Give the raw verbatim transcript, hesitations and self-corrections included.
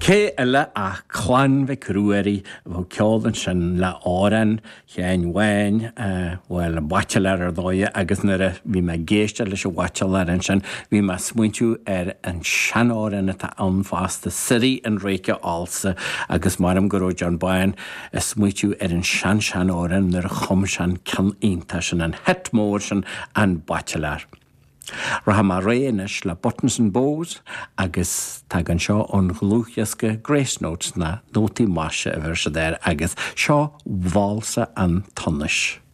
Cé eile a chlan bheith cruairí bh ceoldan sin le áran chean bhain bhfuil baichelar ar dóide agus nuair a bhí me géiste leis a baichelar an sin bhí me smuintú ar an sean áran atá anfásta sirí an réice álsa agus maram go raibh John Bain is smuintú ar an sean sean áran nuair a chum sean cean aonta sin an het mór sin an baichelar. Ra mar réanis le buttons and bows agus tag an seo an glúchiasca Grace Notes na nótaí maise a bhir se déir agus seo bháilsa an tonnis.